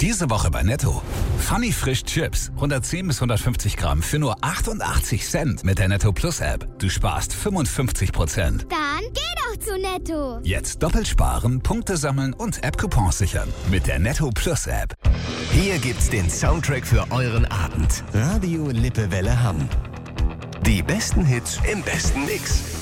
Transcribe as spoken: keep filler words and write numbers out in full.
Diese Woche bei Netto. Funny Frisch Chips. hundertzehn bis hundertfünfzig Gramm für nur achtundachtzig Cent mit der Netto Plus App. Du sparst fünfundfünfzig Prozent. Dann geh doch zu Netto. Jetzt doppelt sparen, Punkte sammeln und App-Coupons sichern. Mit der Netto Plus App. Hier gibt's den Soundtrack für euren Abend. Radio Lippewelle Hamm. Die besten Hits im besten Mix.